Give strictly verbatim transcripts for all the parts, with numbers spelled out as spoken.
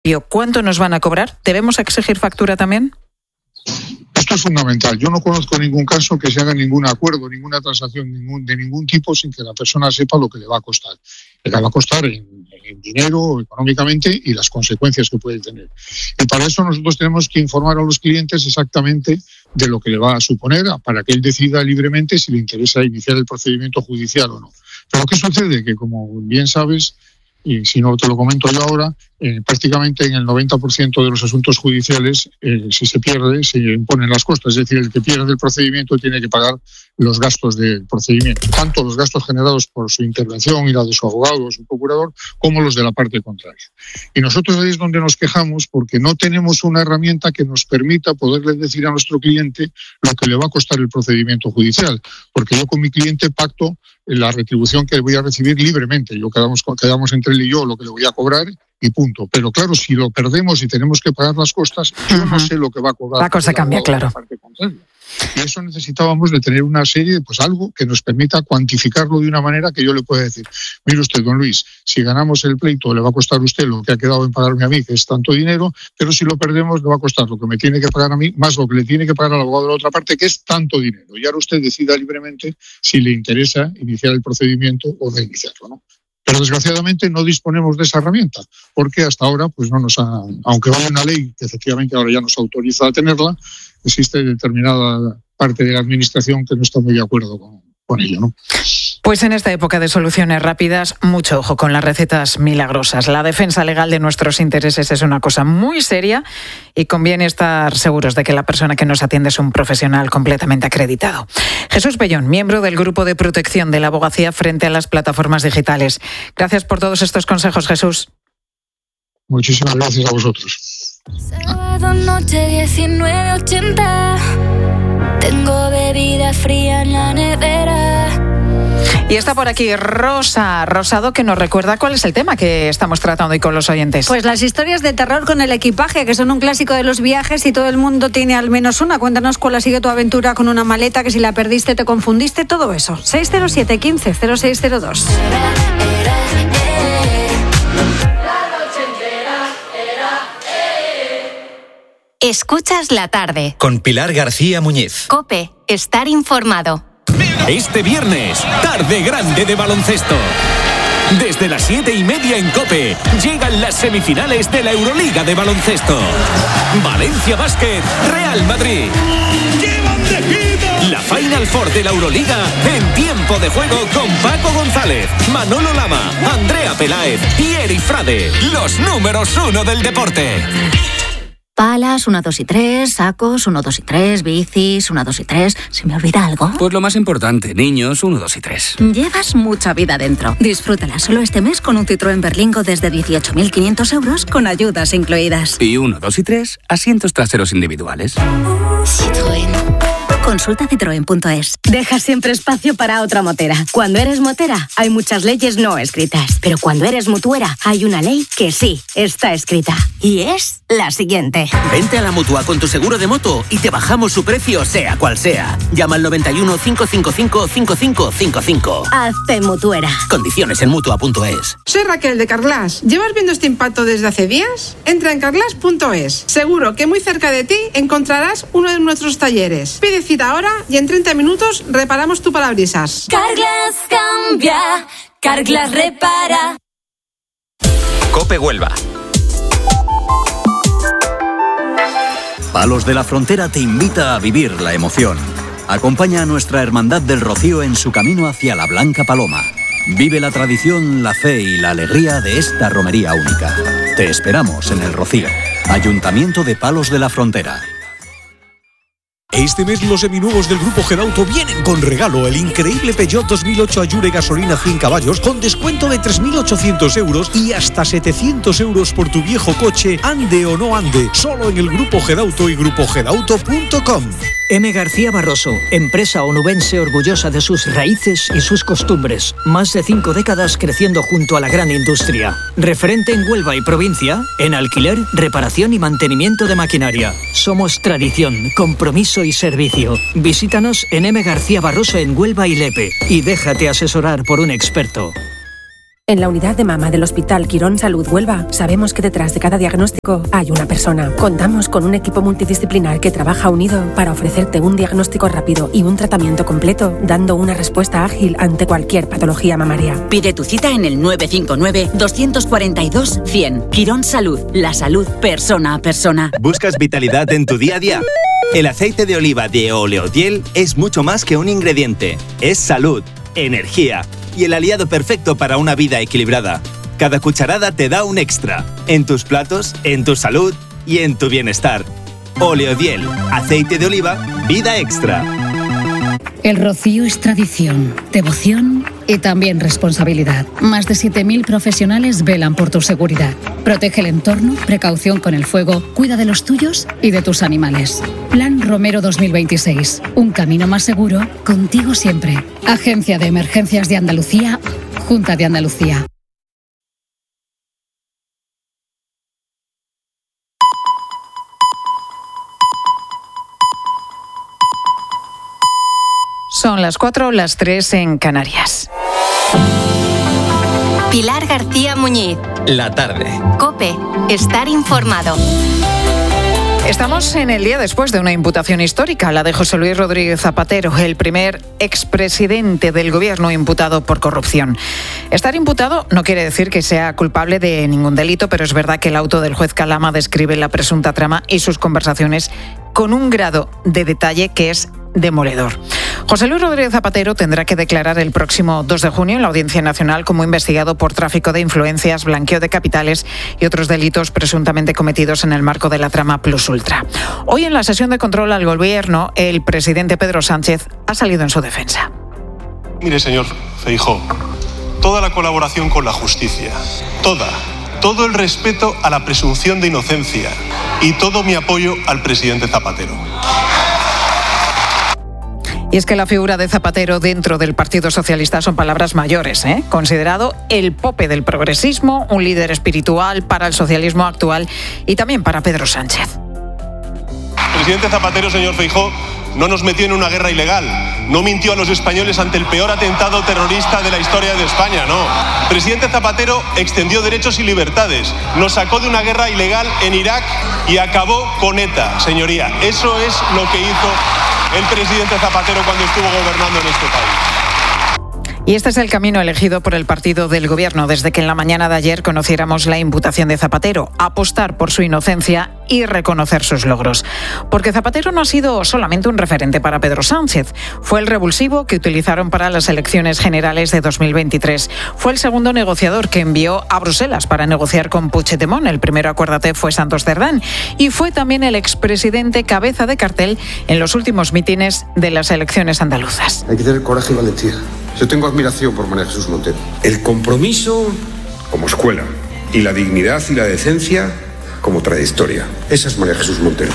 ¿Cuánto nos van a cobrar? ¿Debemos exigir factura también? Esto es fundamental. Yo no conozco ningún caso que se haga ningún acuerdo, ninguna transacción ningún, de ningún tipo sin que la persona sepa lo que le va a costar. Le va a costar en, en dinero, económicamente, y las consecuencias que puede tener. Y para eso nosotros tenemos que informar a los clientes exactamente de lo que le va a suponer para que él decida libremente si le interesa iniciar el procedimiento judicial o no. Pero ¿qué sucede? Que, como bien sabes, y si no te lo comento yo ahora, eh, prácticamente en el noventa por ciento de los asuntos judiciales, eh, si se pierde, se imponen las costas. Es decir, el que pierde el procedimiento tiene que pagar los gastos del procedimiento, tanto los gastos generados por su intervención y la de su abogado o su procurador, como los de la parte contraria. Y nosotros ahí es donde nos quejamos, porque no tenemos una herramienta que nos permita poderle decir a nuestro cliente lo que le va a costar el procedimiento judicial, porque yo con mi cliente pacto la retribución que voy a recibir libremente. Yo quedamos, quedamos entre él y yo lo que le voy a cobrar y punto. Pero claro, si lo perdemos y tenemos que pagar las costas, yo uh-huh. no sé lo que va a cobrar. La cosa cambia, claro. Y eso necesitábamos de tener una serie, pues algo que nos permita cuantificarlo de una manera que yo le pueda decir, mire usted, don Luis, si ganamos el pleito le va a costar a usted lo que ha quedado en pagarme a mí, que es tanto dinero, pero si lo perdemos le va a costar lo que me tiene que pagar a mí, más lo que le tiene que pagar al abogado de la otra parte, que es tanto dinero. Y ahora usted decida libremente si le interesa iniciar el procedimiento o no iniciarlo, ¿no? Pero desgraciadamente no disponemos de esa herramienta, porque hasta ahora, pues no nos ha, aunque hay una ley que efectivamente ahora ya nos autoriza a tenerla, existe determinada parte de la administración que no está muy de acuerdo con, con ello, ¿no? Pues en esta época de soluciones rápidas, mucho ojo con las recetas milagrosas. La defensa legal de nuestros intereses es una cosa muy seria y conviene estar seguros de que la persona que nos atiende es un profesional completamente acreditado. Jesús Pellón, miembro del Grupo de Protección de la Abogacía frente a las plataformas digitales. Gracias por todos estos consejos, Jesús. Muchísimas gracias a vosotros. Sábado noche diecinueve ochenta. Tengo bebida fría en la nevera. Y está por aquí Rosa Rosado, que nos recuerda cuál es el tema que estamos tratando hoy con los oyentes. Pues las historias de terror con el equipaje, que son un clásico de los viajes y todo el mundo tiene al menos una. Cuéntanos cuál ha sido tu aventura con una maleta, que si la perdiste te confundiste, todo eso. seis cero siete, quince, cero seis cero dos. Escuchas la tarde. Con Pilar García Muñiz. COPE, estar informado. Este viernes, tarde grande de baloncesto. Desde las siete y media en COPE, llegan las semifinales de la Euroliga de baloncesto. Valencia Basket, Real Madrid. ¡Llevan de gira! La Final Four de la Euroliga en tiempo de juego con Paco González, Manolo Lama, Andrea Peláez y Eri Frade, los números uno del deporte. Palas, uno, dos y tres, sacos, uno, dos y tres, bicis, uno, dos y tres. ¿Se me olvida algo? Pues lo más importante, niños, uno, dos y tres. Llevas mucha vida dentro. Disfrútala solo este mes con un Citroën Berlingo desde dieciocho mil quinientos euros con ayudas incluidas. Y uno, dos y tres, asientos traseros individuales. Citroën. Consulta citroen punto es. Deja siempre espacio para otra motera. Cuando eres motera, hay muchas leyes no escritas. Pero cuando eres mutuera, hay una ley que sí está escrita. Y es la siguiente. Vente a la Mutua con tu seguro de moto y te bajamos su precio, sea cual sea. Llama al noventa y uno, cinco cinco cinco, cinco cinco cinco cinco. Hazte mutuera. Condiciones en mutua punto es. Soy Raquel de Carglass. ¿Llevas viendo este impacto desde hace días? Entra en carglass punto es. Seguro que muy cerca de ti encontrarás uno de nuestros talleres. Pide cita ahora y en treinta minutos reparamos tu parabrisas. Carglass cambia, Carglass repara. COPE Huelva. Palos de la Frontera te invita a vivir la emoción. Acompaña a nuestra Hermandad del Rocío en su camino hacia la Blanca Paloma. Vive la tradición, la fe y la alegría de esta romería única. Te esperamos en el Rocío. Ayuntamiento de Palos de la Frontera. Este mes los seminuevos del Grupo Gedauto vienen con regalo: el increíble Peugeot dos mil ocho Allure gasolina cien caballos con descuento de tres mil ochocientos euros y hasta setecientos euros por tu viejo coche, ande o no ande, solo en el Grupo Gedauto y grupo gedauto punto com. M. García Barroso, empresa onubense orgullosa de sus raíces y sus costumbres. Más de cinco décadas creciendo junto a la gran industria. Referente en Huelva y provincia, en alquiler, reparación y mantenimiento de maquinaria. Somos tradición, compromiso y servicio. Visítanos en M. García Barroso en Huelva y Lepe y déjate asesorar por un experto. En la unidad de mama del Hospital Quirón Salud Huelva sabemos que detrás de cada diagnóstico hay una persona. Contamos con un equipo multidisciplinar que trabaja unido para ofrecerte un diagnóstico rápido y un tratamiento completo, dando una respuesta ágil ante cualquier patología mamaria. Pide tu cita en el nueve cinco nueve, dos cuatro dos, cien. Quirón Salud, la salud persona a persona. ¿Buscas vitalidad en tu día a día? El aceite de oliva de Oleodiel es mucho más que un ingrediente. Es salud, energía y el aliado perfecto para una vida equilibrada. Cada cucharada te da un extra. En tus platos, en tu salud y en tu bienestar. Oleodiel, aceite de oliva, vida extra. El rocío es tradición, devoción y también responsabilidad. Más de siete mil profesionales velan por tu seguridad. Protege el entorno, precaución con el fuego, cuida de los tuyos y de tus animales. Plan Romero dos mil veintiséis. Un camino más seguro, contigo siempre. Agencia de Emergencias de Andalucía, Junta de Andalucía. Son las cuatro, las tres en Canarias. Pilar García Muñiz. La tarde. COPE. Estar informado. Estamos en el día después de una imputación histórica, la de José Luis Rodríguez Zapatero, el primer expresidente del gobierno imputado por corrupción. Estar imputado no quiere decir que sea culpable de ningún delito, pero es verdad que el auto del juez Calama describe la presunta trama y sus conversaciones con un grado de detalle que es demoledor. José Luis Rodríguez Zapatero tendrá que declarar el próximo dos de junio en la Audiencia Nacional como investigado por tráfico de influencias, blanqueo de capitales y otros delitos presuntamente cometidos en el marco de la trama Plus Ultra. Hoy en la sesión de control al gobierno, el presidente Pedro Sánchez ha salido en su defensa. Mire, señor Feijóo, toda la colaboración con la justicia, toda, todo el respeto a la presunción de inocencia y todo mi apoyo al presidente Zapatero. Y es que la figura de Zapatero dentro del Partido Socialista son palabras mayores, ¿eh? Considerado el pope del progresismo, un líder espiritual para el socialismo actual y también para Pedro Sánchez. El presidente Zapatero, señor Feijóo, no nos metió en una guerra ilegal, no mintió a los españoles ante el peor atentado terrorista de la historia de España, no. El presidente Zapatero extendió derechos y libertades, nos sacó de una guerra ilegal en Irak y acabó con ETA, señoría. Eso es lo que hizo el presidente Zapatero cuando estuvo gobernando en este país. Y este es el camino elegido por el partido del gobierno desde que en la mañana de ayer conociéramos la imputación de Zapatero, apostar por su inocencia y reconocer sus logros. Porque Zapatero no ha sido solamente un referente para Pedro Sánchez, fue el revulsivo que utilizaron para las elecciones generales de dos mil veintitrés. Fue el segundo negociador que envió a Bruselas para negociar con Puigdemont. El primero, acuérdate, fue Santos Cerdán. Y fue también el expresidente cabeza de cartel en los últimos mítines de las elecciones andaluzas. Hay que tener coraje y valentía. Yo tengo admiración por María Jesús Montero. El compromiso como escuela y la dignidad y la decencia como trayectoria. Esa es María Jesús Montero.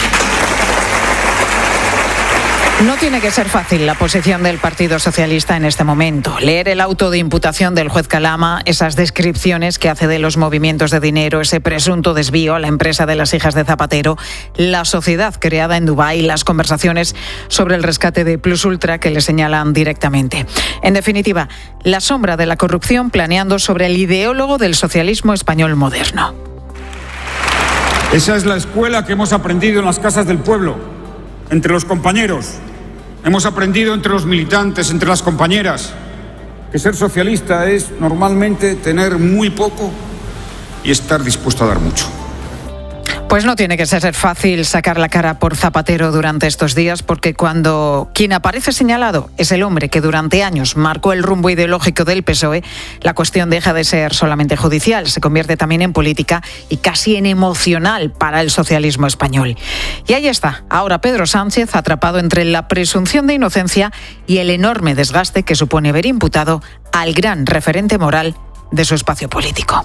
No tiene que ser fácil la posición del Partido Socialista en este momento. Leer el auto de imputación del juez Calama, esas descripciones que hace de los movimientos de dinero, ese presunto desvío a la empresa de las hijas de Zapatero, la sociedad creada en Dubái, las conversaciones sobre el rescate de Plus Ultra que le señalan directamente. En definitiva, la sombra de la corrupción planeando sobre el ideólogo del socialismo español moderno. Esa es la escuela que hemos aprendido en las casas del pueblo, entre los compañeros. Hemos aprendido entre los militantes, entre las compañeras, que ser socialista es normalmente tener muy poco y estar dispuesto a dar mucho. Pues no tiene que ser fácil sacar la cara por Zapatero durante estos días, porque cuando quien aparece señalado es el hombre que durante años marcó el rumbo ideológico del P S O E, la cuestión deja de ser solamente judicial, se convierte también en política y casi en emocional para el socialismo español. Y ahí está, ahora Pedro Sánchez atrapado entre la presunción de inocencia y el enorme desgaste que supone ver imputado al gran referente moral de su espacio político.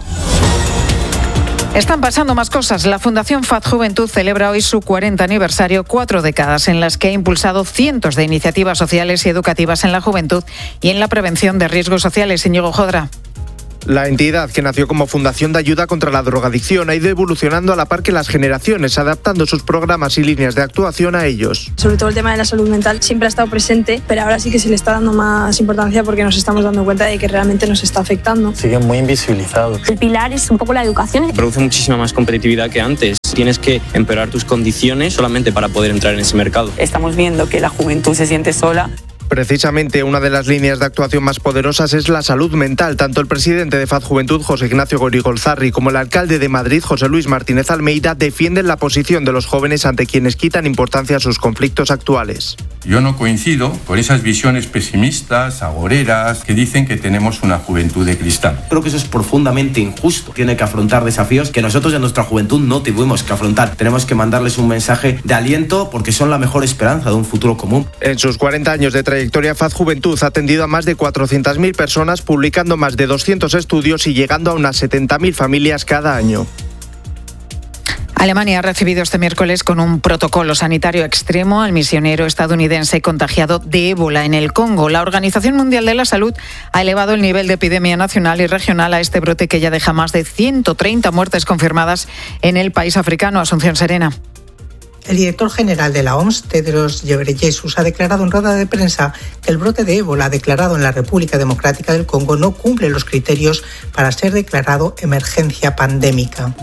Están pasando más cosas. La Fundación F A D Juventud celebra hoy su cuarenta aniversario, cuatro décadas en las que ha impulsado cientos de iniciativas sociales y educativas en la juventud y en la prevención de riesgos sociales. Íñigo Jodra. La entidad, que nació como Fundación de Ayuda contra la Drogadicción, ha ido evolucionando a la par que las generaciones, adaptando sus programas y líneas de actuación a ellos. Sobre todo el tema de la salud mental siempre ha estado presente, pero ahora sí que se le está dando más importancia porque nos estamos dando cuenta de que realmente nos está afectando. Sigue muy invisibilizado. El pilar es un poco la educación. Produce muchísima más competitividad que antes. Tienes que empeorar tus condiciones solamente para poder entrar en ese mercado. Estamos viendo que la juventud se siente sola. Precisamente una de las líneas de actuación más poderosas es la salud mental. Tanto el presidente de F A D Juventud, José Ignacio Gorigolzarri, como el alcalde de Madrid, José Luis Martínez Almeida, defienden la posición de los jóvenes ante quienes quitan importancia a sus conflictos actuales. Yo no coincido con esas visiones pesimistas, agoreras, que dicen que tenemos una juventud de cristal. Creo que eso es profundamente injusto. Tiene que afrontar desafíos que nosotros en nuestra juventud no tuvimos que afrontar. Tenemos que mandarles un mensaje de aliento porque son la mejor esperanza de un futuro común. En sus cuarenta años de trayectoria, F A D Juventud ha atendido a más de cuatrocientas mil personas, publicando más de doscientos estudios y llegando a unas setenta mil familias cada año. Alemania ha recibido este miércoles con un protocolo sanitario extremo al misionero estadounidense contagiado de ébola en el Congo. La Organización Mundial de la Salud ha elevado el nivel de epidemia nacional y regional a este brote que ya deja más de ciento treinta muertes confirmadas en el país africano. Asunción Serena. El director general de la O M S, Tedros Ghebreyesus, ha declarado en rueda de prensa que el brote de ébola declarado en la República Democrática del Congo no cumple los criterios para ser declarado emergencia pandémica.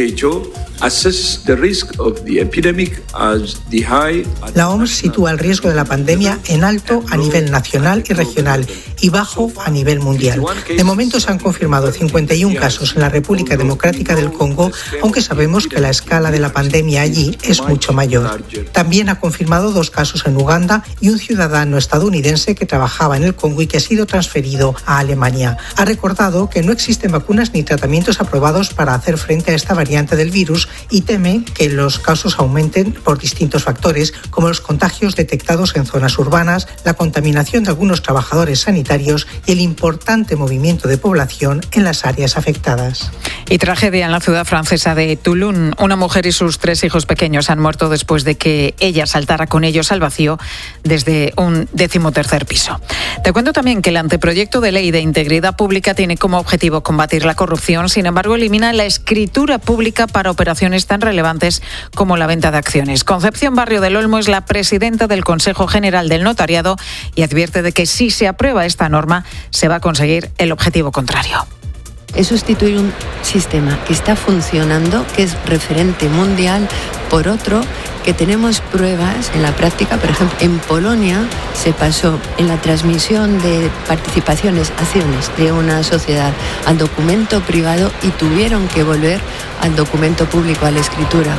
La O M S sitúa el riesgo de la pandemia en alto a nivel nacional y regional y bajo a nivel mundial. De momento se han confirmado cincuenta y uno casos en la República Democrática del Congo, aunque sabemos que la escala de la pandemia allí es mucho mayor. También ha confirmado dos casos en Uganda y un ciudadano estadounidense que trabajaba en el Congo y que ha sido transferido a Alemania. Ha recordado que no existen vacunas ni tratamientos aprobados para hacer frente a esta variante del virus y teme que los casos aumenten por distintos factores, como los contagios detectados en zonas urbanas, la contaminación de algunos trabajadores sanitarios y el importante movimiento de población en las áreas afectadas. Y tragedia en la ciudad francesa de Toulon. Una mujer y sus tres hijos pequeños han muerto después de que ella saltara con ellos al vacío desde un decimotercer piso. Te cuento también que el anteproyecto de ley de integridad pública tiene como objetivo combatir la corrupción, sin embargo elimina la escritura pública para operaciones tan relevantes como la venta de acciones. Concepción Barrio del Olmo es la presidenta del Consejo General del Notariado y advierte de que si se aprueba esta norma se va a conseguir el objetivo contrario. Es sustituir un sistema que está funcionando, que es referente mundial, por otro que tenemos pruebas en la práctica. Por ejemplo, en Polonia se pasó en la transmisión de participaciones, acciones de una sociedad al documento privado y tuvieron que volver al documento público, a la escritura.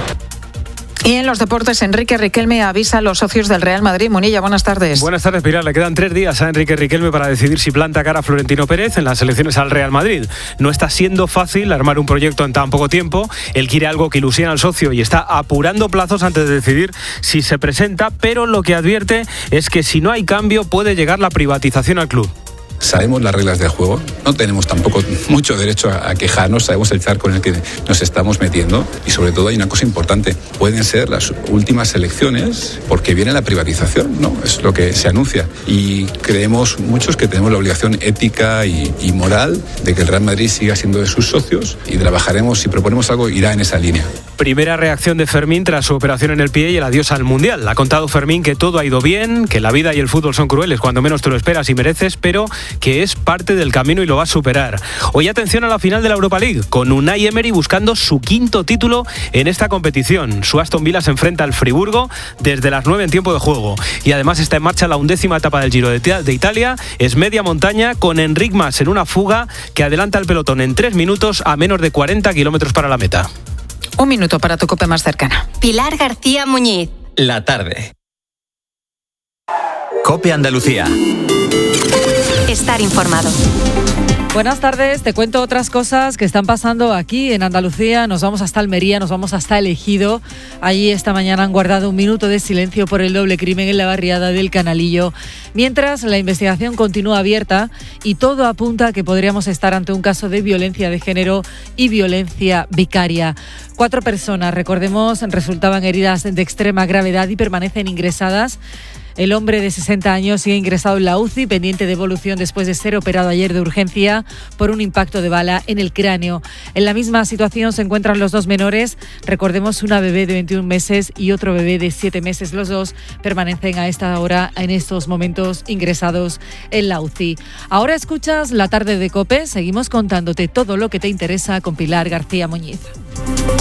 Y en los deportes, Enrique Riquelme avisa a los socios del Real Madrid. Munilla, buenas tardes. Buenas tardes, Pilar. Le quedan tres días a Enrique Riquelme para decidir si planta cara a Florentino Pérez en las elecciones al Real Madrid. No está siendo fácil armar un proyecto en tan poco tiempo. Él quiere algo que ilusione al socio y está apurando plazos antes de decidir si se presenta, pero lo que advierte es que si no hay cambio puede llegar la privatización al club. Sabemos las reglas del juego, no tenemos tampoco mucho derecho a quejarnos, sabemos el charco en el que nos estamos metiendo y sobre todo hay una cosa importante, pueden ser las últimas elecciones porque viene la privatización, ¿no? Es lo que se anuncia y creemos muchos que tenemos la obligación ética y, y moral de que el Real Madrid siga siendo de sus socios y trabajaremos, si proponemos algo, irá en esa línea. Primera reacción de Fermín tras su operación en el pie y el adiós al Mundial. Ha contado Fermín que todo ha ido bien, que la vida y el fútbol son crueles cuando menos te lo esperas y mereces, pero que es parte del camino y lo va a superar. Hoy atención a la final de la Europa League, con Unai Emery buscando su quinto título en esta competición. Su Aston Villa se enfrenta al Friburgo desde las nueve en tiempo de juego. Y además está en marcha la undécima etapa del Giro de Italia. Es media montaña con Enric Mas en una fuga que adelanta al pelotón en tres minutos a menos de cuarenta kilómetros para la meta. Un minuto para tu COPE más cercana. Pilar García Muñiz. La tarde. COPE Andalucía. Estar informado. Buenas tardes, te cuento otras cosas que están pasando aquí en Andalucía. Nos vamos hasta Almería, nos vamos hasta El Ejido. Allí esta mañana han guardado un minuto de silencio por el doble crimen en la barriada del Canalillo. Mientras la investigación continúa abierta y todo apunta a que podríamos estar ante un caso de violencia de género y violencia vicaria. Cuatro personas, recordemos, resultaban heridas de extrema gravedad y permanecen ingresadas El hombre de sesenta años sigue ingresado en la U C I, pendiente de evolución después de ser operado ayer de urgencia por un impacto de bala en el cráneo. En la misma situación se encuentran los dos menores. Recordemos, una bebé de veintiún meses y otro bebé de siete meses. Los dos permanecen a esta hora, en estos momentos, ingresados en la U C I. Ahora escuchas La Tarde de COPE. Seguimos contándote todo lo que te interesa con Pilar García Muñiz.